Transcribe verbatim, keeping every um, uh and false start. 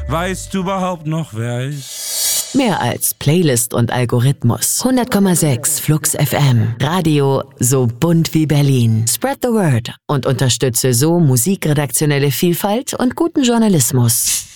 Weißt du überhaupt noch, wer ist? Mehr als Playlist und Algorithmus. hundert Komma sechs Flux F M. Radio so bunt wie Berlin. Spread the word und unterstütze so musikredaktionelle Vielfalt und guten Journalismus.